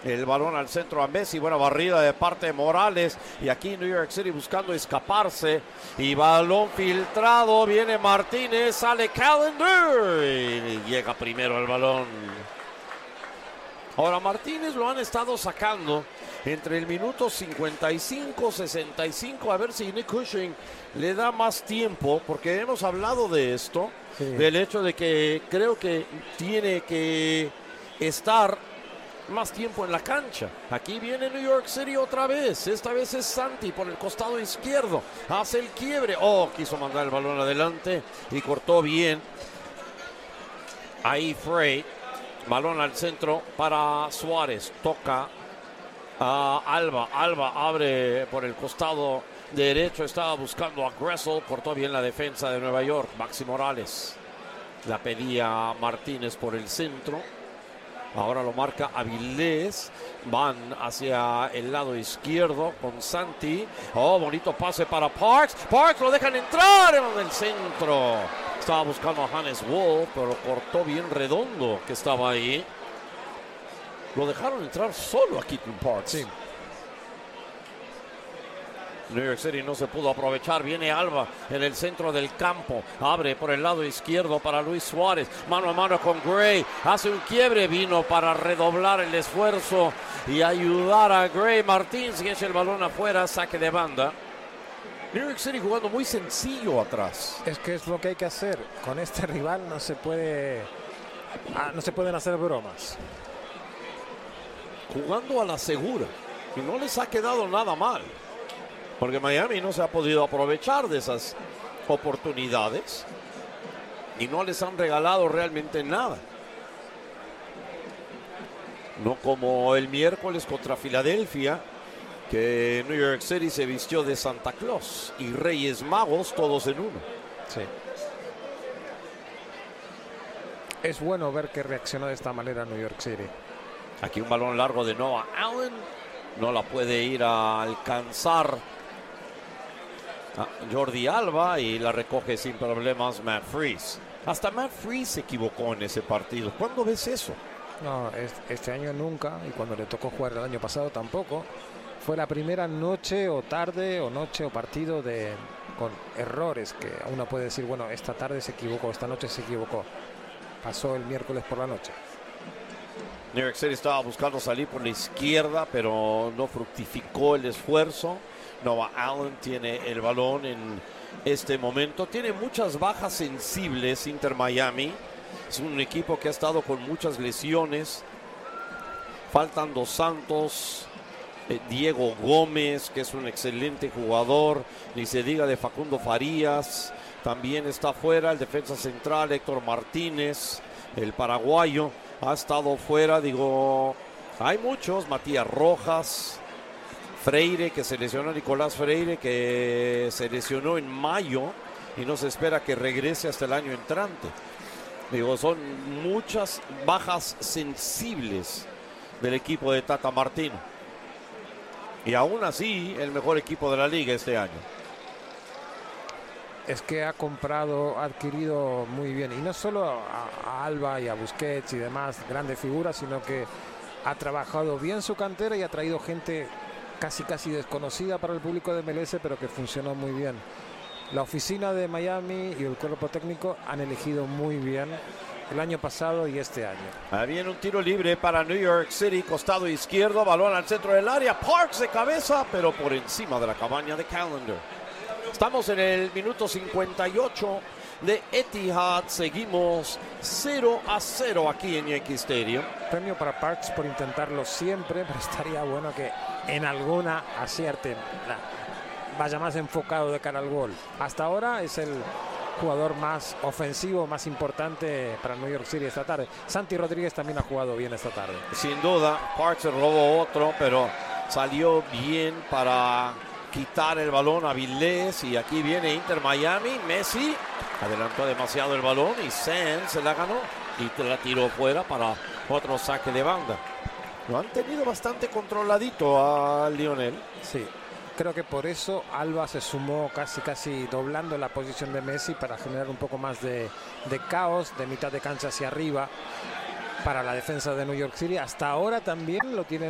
El balón al centro a Messi, buena barrida de parte de Morales. Y aquí New York City buscando escaparse. Y balón filtrado, viene Martínez, sale Callender. Y llega primero el balón. Ahora Martínez lo han estado sacando entre el minuto 55-65. A ver si Nick Cushing le da más tiempo. Porque hemos hablado de esto. Sí. Del hecho de que creo que tiene que estar más tiempo en la cancha. Aquí viene New York City otra vez. Esta vez es Santi por el costado izquierdo. Hace el quiebre. Oh, quiso mandar el balón adelante y cortó bien. Ahí Frey. Balón al centro para Suárez. Toca a Alba. Alba abre por el costado derecho. Estaba buscando a Gressel. Cortó bien la defensa de Nueva York. Maxi Morales. La pedía Martínez por el centro. Ahora lo marca Avilés. Van hacia el lado izquierdo con Santi. Oh, bonito pase para Parks. Parks lo dejan entrar en el centro. Estaba buscando a Hannes Wolf, pero cortó bien Redondo, que estaba ahí. Lo dejaron entrar solo a Keaton Parks. Sí. New York City no se pudo aprovechar. Viene Alba en el centro del campo. Abre por el lado izquierdo para Luis Suárez. Mano a mano con Gray. Hace un quiebre. Vino para redoblar el esfuerzo y ayudar a Gray. Martins que echa el balón afuera. Saque de banda. New York City jugando muy sencillo atrás. Es que es lo que hay que hacer. Con este rival no se pueden hacer bromas. Jugando a la segura. Y no les ha quedado nada mal. Porque Miami no se ha podido aprovechar de esas oportunidades y no les han regalado realmente nada. No como el miércoles contra Filadelfia, que New York City se vistió de Santa Claus y Reyes Magos todos en uno. Sí. Es bueno ver que reaccionó de esta manera New York City. Aquí un balón largo de Noah Allen. No la puede ir a alcanzar Jordi Alba y la recoge sin problemas Matt Freese. Hasta Matt Freese se equivocó en ese partido. ¿Cuándo ves eso? No, este año nunca, y cuando le tocó jugar el año pasado tampoco. Fue la primera noche o tarde o noche o partido con errores que uno puede decir, bueno, esta tarde se equivocó, esta noche se equivocó. Pasó el miércoles por la noche. New York City estaba buscando salir por la izquierda, pero no fructificó el esfuerzo. Noah Allen tiene el balón en este momento. Tiene muchas bajas sensibles Inter Miami. Es un equipo que ha estado con muchas lesiones. Faltan Dos Santos, Diego Gómez, que es un excelente jugador. Ni se diga de Facundo Farías. También está fuera el defensa central Héctor Martínez, el paraguayo. Ha estado fuera, hay muchos. Matías Rojas. Freire, que se lesionó, Nicolás Freire, que se lesionó en mayo y no se espera que regrese hasta el año entrante. Son muchas bajas sensibles del equipo de Tata Martino. Y aún así, el mejor equipo de la liga este año. Es que ha adquirido muy bien. Y no solo a Alba y a Busquets y demás grandes figuras, sino que ha trabajado bien su cantera y ha traído gente casi desconocida para el público de MLS, pero que funcionó muy bien. La oficina de Miami y el cuerpo técnico han elegido muy bien el año pasado y este año. Ahí viene un tiro libre para New York City, costado izquierdo, balón al centro del área, Parks de cabeza, pero por encima de la cabaña de Callender. Estamos en el minuto 58 de Etihad, seguimos 0-0 aquí en Yankee Stadium. Premio para Parks por intentarlo siempre, pero estaría bueno que en alguna acierte, vaya más enfocado de cara al gol. Hasta ahora es el jugador más ofensivo, más importante para New York City esta tarde. Santi Rodríguez también ha jugado bien esta tarde. Sin duda, Parks se robó otro, pero salió bien para quitar el balón a Vilés. Y aquí viene Inter Miami. Messi adelantó demasiado el balón y Sanz se la ganó y la tiró fuera para otro saque de banda. Lo han tenido bastante controladito a Lionel. Sí, creo que por eso Alba se sumó casi doblando la posición de Messi para generar un poco más de caos de mitad de cancha hacia arriba para la defensa de New York City. Hasta ahora también lo tienen